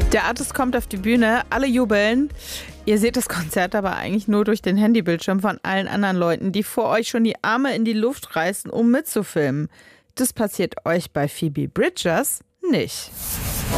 Der Artist kommt auf die Bühne, alle jubeln. Ihr seht das Konzert aber eigentlich nur durch den Handybildschirm von allen anderen Leuten, die vor euch schon die Arme in die Luft reißen, um mitzufilmen. Das passiert euch bei Phoebe Bridgers nicht.